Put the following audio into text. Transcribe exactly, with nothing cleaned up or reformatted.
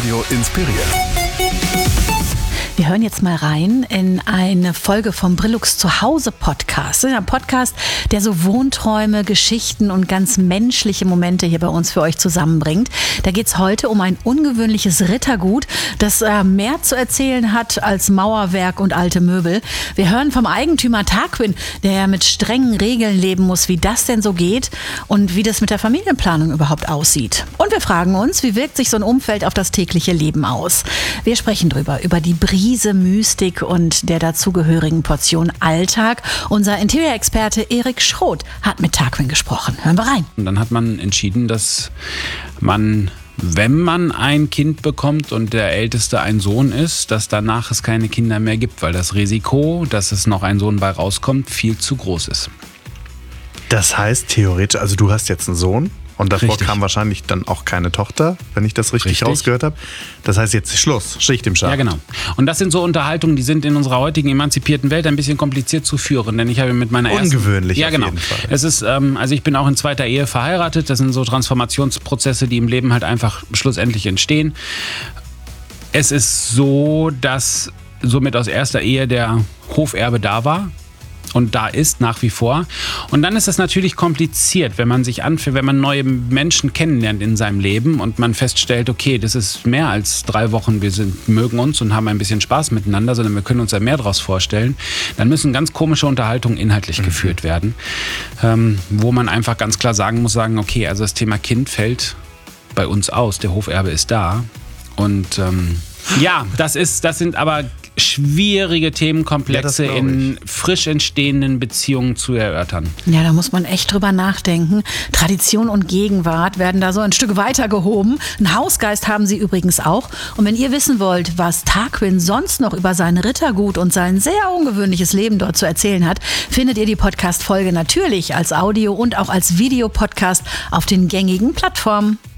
Radio inspiriert. Wir hören jetzt mal rein in eine Folge vom Brillux Zuhause Podcast. Ein Podcast, der so Wohnträume, Geschichten und ganz menschliche Momente hier bei uns für euch zusammenbringt. Da geht es heute um ein ungewöhnliches Rittergut, das äh, mehr zu erzählen hat als Mauerwerk und alte Möbel. Wir hören vom Eigentümer Tarquin, der mit strengen Regeln leben muss, wie das denn so geht und wie das mit der Familienplanung überhaupt aussieht. Und wir fragen uns, wie wirkt sich so ein Umfeld auf das tägliche Leben aus? Wir sprechen drüber, über die Brise Mystik und der dazugehörigen Portion Alltag. Unser Interior-Experte Erik Schroth hat mit Tarquin gesprochen. Hören wir rein. Und dann hat man entschieden, dass man, wenn man ein Kind bekommt und der Älteste ein Sohn ist, dass danach es keine Kinder mehr gibt, weil das Risiko, dass es noch ein Sohn bei rauskommt, viel zu groß ist. Das heißt theoretisch, also du hast jetzt einen Sohn und davor richtig. Kam wahrscheinlich dann auch keine Tochter, wenn ich das richtig, richtig. rausgehört habe. Das heißt jetzt Schluss, Schicht im Schacht. Ja, genau. Und das sind so Unterhaltungen, die sind in unserer heutigen emanzipierten Welt ein bisschen kompliziert zu führen, denn ich habe mit meiner ersten... Ungewöhnlich ja, auf genau. jeden Fall. Es ist, ähm, also ich bin auch in zweiter Ehe verheiratet. Das sind so Transformationsprozesse, die im Leben halt einfach schlussendlich entstehen. Es ist so, dass somit aus erster Ehe der Hoferbe da war. Und da ist nach wie vor. Und dann ist es natürlich kompliziert, wenn man sich anfängt, wenn man neue Menschen kennenlernt in seinem Leben und man feststellt, okay, das ist mehr als drei Wochen, wir sind, mögen uns und haben ein bisschen Spaß miteinander, sondern wir können uns da mehr draus vorstellen. Dann müssen ganz komische Unterhaltungen inhaltlich mhm. geführt werden, ähm, wo man einfach ganz klar sagen muss, sagen, okay, also das Thema Kind fällt bei uns aus, der Hoferbe ist da. Und ähm, ja, das ist, das sind aber schwierige Themenkomplexe ja, in frisch entstehenden Beziehungen zu erörtern. Ja, da muss man echt drüber nachdenken. Tradition und Gegenwart werden da so ein Stück weiter gehoben. Einen Hausgeist haben sie übrigens auch. Und wenn ihr wissen wollt, was Tarquin sonst noch über sein Rittergut und sein sehr ungewöhnliches Leben dort zu erzählen hat, findet ihr die Podcast-Folge natürlich als Audio- und auch als Videopodcast auf den gängigen Plattformen.